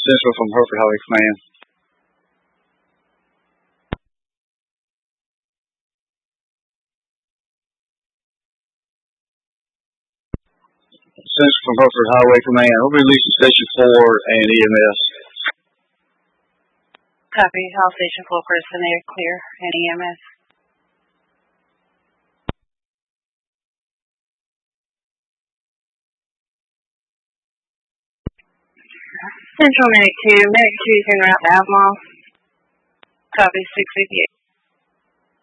Central from Hereford Highway Command. Central from Hereford Highway Command. We'll be releasing Station 4 and EMS. Copy. All Station 4 personnel clear and EMS. Central Medic 2. Medic 2 is en route to Albemarle. Copy 658.